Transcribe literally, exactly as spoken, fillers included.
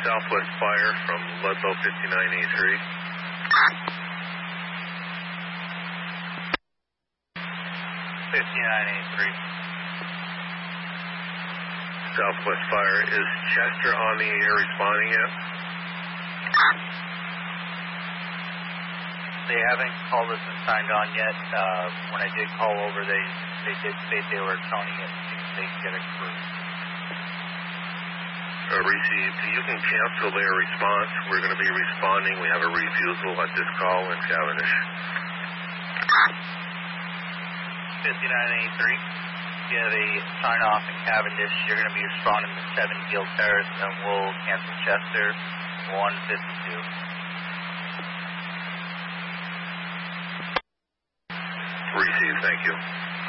Southwest Fire from Ludlow fifty-nine A three. fifty-nine A three. Southwest Fire, is Chester on the air responding yet? They haven't called us and signed on yet. Uh, when I did call over, they, they did say they were toning it to see if they could get a crew. Uh, received. You can cancel their response. We're going to be responding. We have a refusal at this call in Cavendish. fifty-nine A three. You have a sign off in Cavendish. You're going to be responding to seven Gill Terrace, and we'll cancel Chester one fifty-two. Received. Thank you.